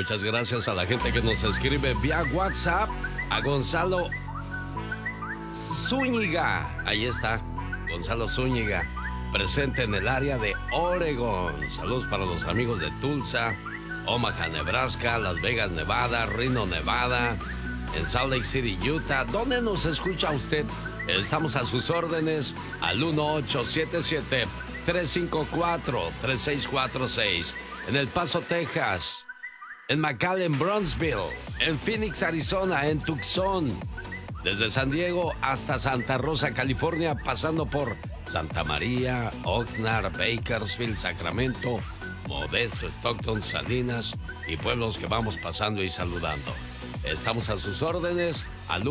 Muchas gracias a la gente que nos escribe vía WhatsApp. A Gonzalo Zúñiga. Ahí está, Gonzalo Zúñiga, presente en el área de Oregon. Saludos para los amigos de Tulsa, Omaha, Nebraska, Las Vegas, Nevada, Reno, Nevada, en Salt Lake City, Utah. ¿Dónde nos escucha usted? Estamos a sus órdenes al 1877-354-3646. En El Paso, Texas. En McAllen, Bronzeville. En Phoenix, Arizona. En Tucson. Desde San Diego hasta Santa Rosa, California, pasando por Santa María, Oxnard, Bakersfield, Sacramento, Modesto, Stockton, Salinas y pueblos que vamos pasando y saludando. Estamos a sus órdenes al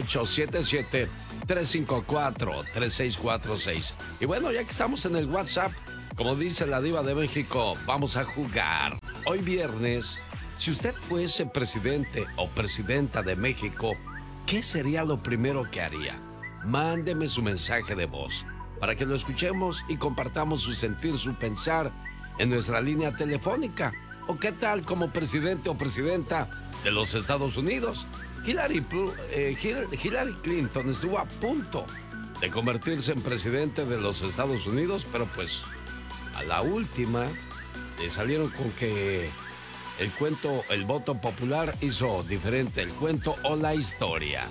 1877-354-3646. Y bueno, ya que estamos en el WhatsApp, como dice la Diva de México, vamos a jugar. Hoy viernes, si usted fuese presidente o presidenta de México, ¿qué sería lo primero que haría? Mándeme su mensaje de voz para que lo escuchemos y compartamos su sentir, su pensar en nuestra línea telefónica. ¿O qué tal como presidente o presidenta de los Estados Unidos? Hillary Clinton estuvo a punto de convertirse en presidente de los Estados Unidos, pero pues a la última le salieron con que el cuento, el voto popular hizo diferente el cuento o la historia.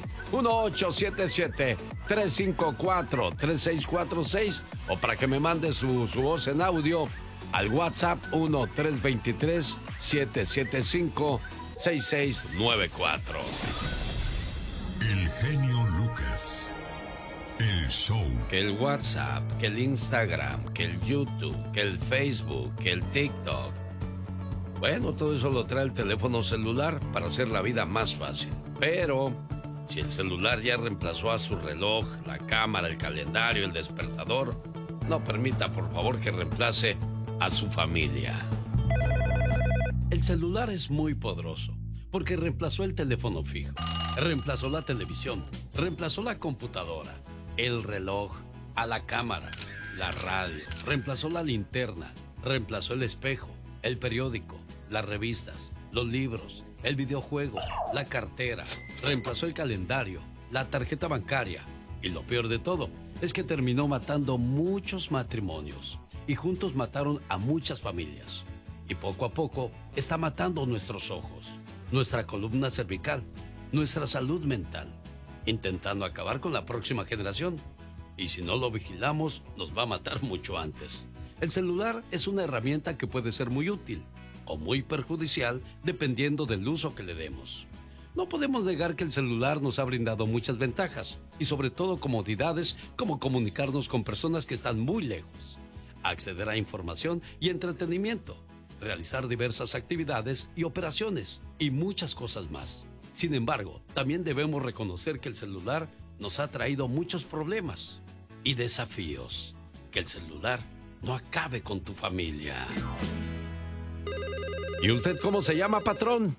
1877-354-3646 o para que me mande su voz en audio al WhatsApp 1-323-775-6694. El genio Lucas. El show. Que el WhatsApp, que el Instagram, que el YouTube, que el Facebook, que el TikTok. Bueno, todo eso lo trae el teléfono celular para hacer la vida más fácil. Pero si el celular ya reemplazó a su reloj, la cámara, el calendario, el despertador, no permita por favor que reemplace a su familia. El celular es muy poderoso porque reemplazó el teléfono fijo, reemplazó la televisión, reemplazó la computadora, el reloj, a la cámara, la radio, reemplazó la linterna, reemplazó el espejo, el periódico, las revistas, los libros, el videojuego, la cartera, reemplazó el calendario, la tarjeta bancaria y lo peor de todo es que terminó matando muchos matrimonios y juntos mataron a muchas familias y poco a poco está matando nuestros ojos, nuestra columna cervical, nuestra salud mental, intentando acabar con la próxima generación y si no lo vigilamos nos va a matar mucho antes. El celular es una herramienta que puede ser muy útil o muy perjudicial dependiendo del uso que le demos. No podemos negar que el celular nos ha brindado muchas ventajas y sobre todo comodidades como comunicarnos con personas que están muy lejos, acceder a información y entretenimiento, realizar diversas actividades y operaciones y muchas cosas más. Sin embargo, también debemos reconocer que el celular nos ha traído muchos problemas y desafíos. Que el celular no acabe con tu familia. ¿Y usted cómo se llama, patrón?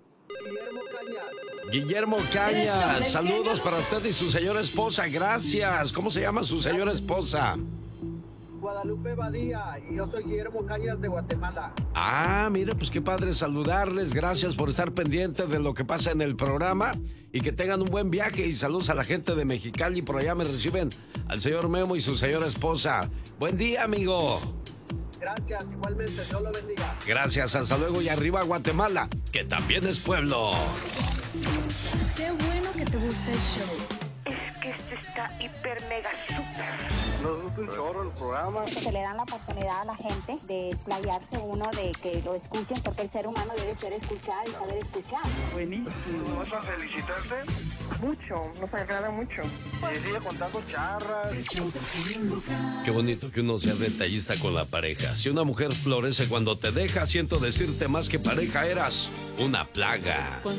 Guillermo Cañas. Saludos para usted y su señora esposa. Gracias. ¿Cómo se llama su señora esposa? Guadalupe Badía, y yo soy Guillermo Cañas de Guatemala. Ah, mire, pues qué padre saludarles. Gracias por estar pendientes de lo que pasa en el programa y que tengan un buen viaje. Y saludos a la gente de Mexicali. Por allá me reciben al señor Memo y su señora esposa. Buen día, amigo. Gracias, igualmente, Dios lo bendiga. Gracias, hasta luego y arriba Guatemala, que también es pueblo. Qué bueno que te gusta el show. Es que esto está hiper mega super. Nos gusta un chorro el programa. Se le dan la oportunidad a la gente de explayarse uno, de que lo escuchen, porque el ser humano debe ser escuchado y saber escuchar. Buenísimo. ¿Vas a felicitarte? Mucho, nos agrada mucho. Y sigue contando charras. Qué bonito que uno sea detallista con la pareja. Si una mujer florece cuando te deja, siento decirte más que pareja eras una plaga.